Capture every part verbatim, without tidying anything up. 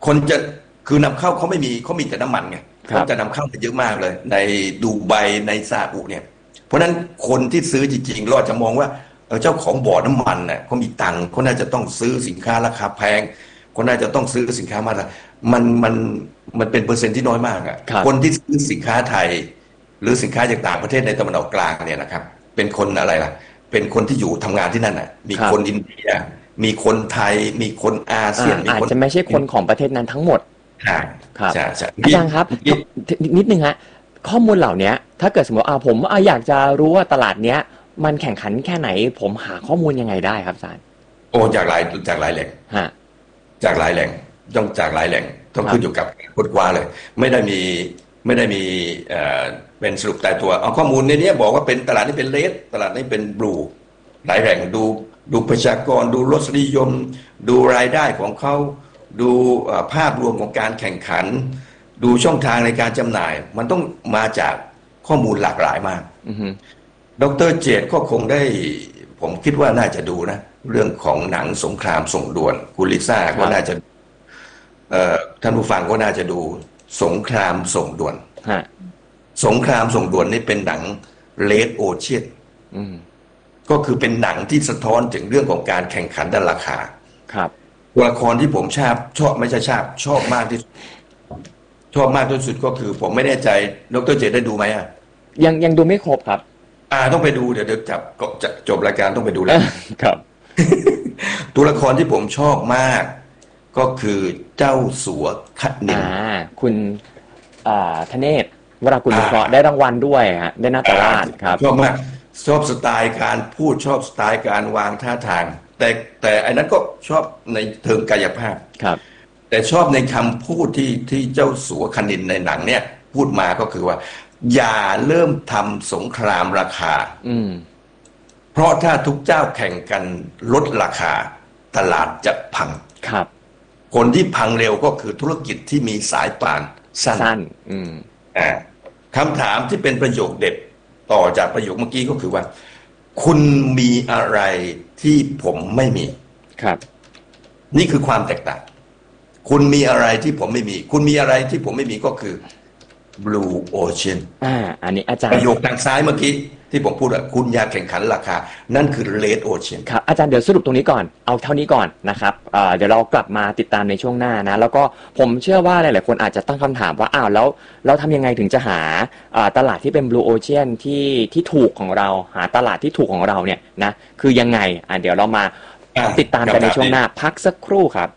คนจะคือนำเข้าเขาไม่มีเขามีแต่น้ำมันไงเขาจะนำเข้ามาเยอะมากเลยในดูไบในซาอุเนี่ยเพราะนั้นคนที่ซื้อจริงๆเราจะมองว่าเจ้าของบ่อน้ำมันเนี่ยเขามีตังค์เขาน่าจะต้องซื้อสินค้าราคาแพงเขาน่าจะต้องซื้อสินค้ามามันมันมันเป็นเปอร์เซ็นต์ที่น้อยมากอ่ะคนที่ซื้อสินค้าไทยหรือสินค้าจากต่างประเทศในตะวันออกกลางเนี่ยนะครับเป็นคนอะไรล่ะเป็นคนที่อยู่ทำงานที่นั่นน่ะมีคนอินเดียมีคนไทยมีคนอาเซียนอาจจะไม่ใช่คนของประเทศนั้นทั้งหมดครับครับอาจารย์ครับนิดนึงฮะข้อมูลเหล่านี้ถ้าเกิดสมมติอ่าผมอยากจะรู้ว่าตลาดเนี้ยมันแข่งขันแค่ไหนผมหาข้อมูลยังไงได้ครับอาจารย์โอ้จากหลายจากหลายแหล่งฮะจากหลายแหล่งต้องจากหลายแหล่งต้องขึ้นอยู่กับค้นคว้าเลยไม่ได้มีไม่ได้มีเอ่อเป็นสรุปตายตัวเอาข้อมูลในนี้บอกว่าเป็นตลาดนี้เป็นเรดตลาดนี้เป็นบลูหลายแหล่งดูดูประชากรดูรสนิยมดูรายได้ของเขาดูภาพรวมของการแข่งขันดูช่องทางในการจำหน่ายมันต้องมาจากข้อมูลหลากหลายมากดร.เจตก็คงได้ผมคิดว่าน่าจะดูนะเรื่องของหนังสงครามส่งด่วนคุณลิซ่าก็น่าจะท่านผู้ฟังก็น่าจะดูสงครามส่งด่วนสงครามส่งด่วนนี่เป็นหนังเลดโอเชียนก็คือเป็นหนังที่สะท้อนถึงเรื่องของการแข่งขันด้านราคาครับตัวละครที่ผมชอบชอบไม่ใช่ชอบชอบมากที่ชอบมากที่สุดก็คือผมไม่แน่ใจดร.เจตได้ดูไหมอ่ะยังยังดูไม่ครบครับอ่าต้องไปดูเดี๋ยวเดี๋ยวจับจะจบรายการต้องไปดูแล้วครับตัวละครที่ผมชอบมากก็คือเจ้าสัวคณินอ่าคุณอ่าธเนศวรากุลนุเคราะห์ได้รางวัลด้วยฮะได้นาตราชครับชอบมากชอบสไตล์การพูดชอบสไตล์การวางท่าทางแต่แต่อันนั้นก็ชอบในเทิงกายภาพครับแต่ชอบในคำพูดที่ที่เจ้าสัวคณินในหนังเนี่ยพูดมาก็คือว่าอย่าเริ่มทำสงครามราคาอืมเพราะถ้าทุกเจ้าแข่งกันลดราคาตลาดจะพังครับคนที่พังเร็วก็คือธุรกิจที่มีสายป่านสั้นสั้นอืมอ่าคำถามที่เป็นประโยคเด็ดต่อจากประโยคเมื่อกี้ก็คือว่าคุณมีอะไรที่ผมไม่มีครับนี่คือความแตกต่างคุณมีอะไรที่ผมไม่มีคุณมีอะไรที่ผมไม่มีก็คือ Blue Ocean อ่าอันนี้อาจารย์ประโยคทางซ้ายเมื่อกี้ที่ผมพูดว่าคุณอยากแข่งขันราคานั่นคือ Red Ocean ครับอาจารย์เดี๋ยวสรุปตรงนี้ก่อนเอาเท่านี้ก่อนนะครับเดี๋ยวเรากลับมาติดตามในช่วงหน้านะแล้วก็ผมเชื่อว่าหลายๆคนอาจจะตั้งคำถามว่าอ้าวแล้วเราทำยังไงถึงจะหาตลาดที่เป็น Blue Ocean ที่ที่ถูกของเราหาตลาดที่ถูกของเราเนี่ยนะคือยังไงอ่าเดี๋ยวเรามาติดตามกันในช่วงหน้าพักสักครู่ครับ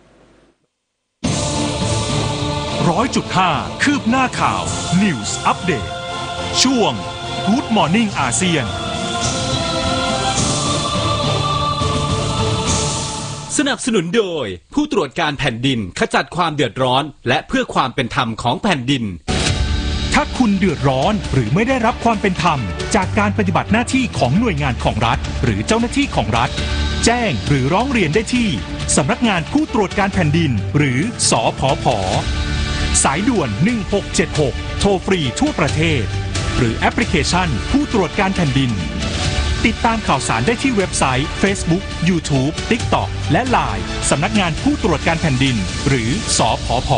ร้อยจุดห้าคืบหน้าข่าว News Update ช่วง Good Morning อาเซียนสนับสนุนโดยผู้ตรวจการแผ่นดินขจัดความเดือดร้อนและเพื่อความเป็นธรรมของแผ่นดินถ้าคุณเดือดร้อนหรือไม่ได้รับความเป็นธรรมจากการปฏิบัติหน้าที่ของหน่วยงานของรัฐหรือเจ้าหน้าที่ของรัฐแจ้งหรือร้องเรียนได้ที่สำนักงานผู้ตรวจการแผ่นดินหรือสผผ.สายด่วนหนึ่งหกเจ็ดหกโทรฟรีทั่วประเทศหรือแอปพลิเคชันผู้ตรวจการแผ่นดินติดตามข่าวสารได้ที่เว็บไซต์ Facebook YouTube TikTok และ ไลน์ สำนักงานผู้ตรวจการแผ่นดินหรือสผผ.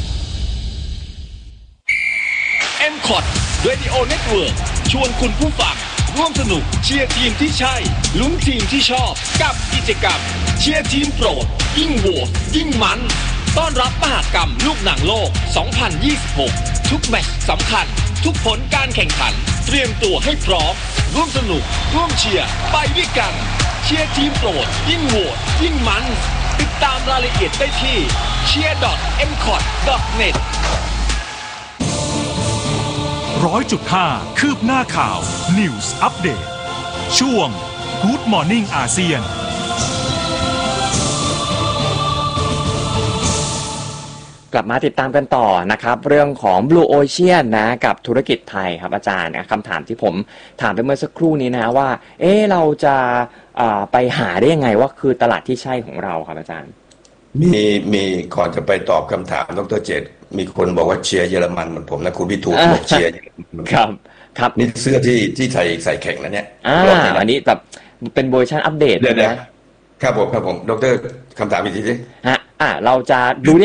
เอ็ม คอท Radio Network ชวนคุณผู้ฟังร่วมสนุกเชียร์ทีมที่ใช่ลุ้นทีมที่ชอบกับกิจกรรมเชียร์ทีมโปรดยิ่งโหวตยิ่งมันต้อนรับมหกรรมลูกหนังโลก สองพันยี่สิบหก ทุกแมตช์สำคัญทุกผลการแข่งขันเตรียมตัวให้พร้อมร่วมสนุกร่วมเชียร์ไปด้วยกันเชียร์ทีมโปรดยิ่งโหวตยิ่งมันติดตามรายละเอียดได้ที่ เชียร์ ดอท เอ็ม คอท ดอท เน็ตร้อยจุดห้าคืบหน้าข่าว News Update ช่วง Good Morning อาเซียนกลับมาติดตามกันต่อนะครับเรื่องของ Blue Ocean นะกับธุรกิจไทยครับอาจารย์คำถามที่ผมถามไปเมื่อสักครู่นี้นะว่าเอ๊ะเราจะไปหาได้ยังไงว่าคือตลาดที่ใช่ของเราครับอาจารย์มีมีก่อนจะไปตอบคำถามดร.เจตมีคนบอกว่าเชียร์เยอรมันเหมือนผมนะคุณวิทูลบอกเชียร์ครับครับนี่เสื้อที่ที่ใส่ใส่แข่งนะเนี่ยอ่าอันนี้แบบเป็นเวอร์ชันอัปเดตนะครับผมครับผมดร.คำถามอีกทีสิฮะอ่าเราจะดู